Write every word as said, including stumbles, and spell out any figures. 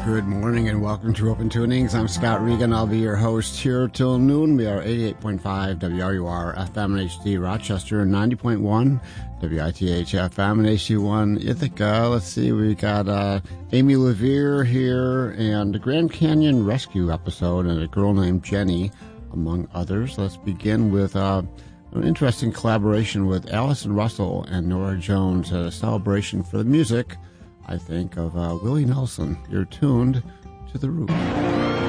Good morning and welcome to Open Tunings. I'm Scott Regan. I'll be your host here till noon. We are eighty-eight point five W R U R F M and H D Rochester, ninety point one W I T H F M and H D one Ithaca. Let's see, we got uh, Amy Levere here and the Grand Canyon Rescue episode and a girl named Jenny, among others. Let's begin with uh, an interesting collaboration with Allison Russell and Nora Jones, a celebration for the music, I think, of uh, Willie Nelson. You're tuned to The Root.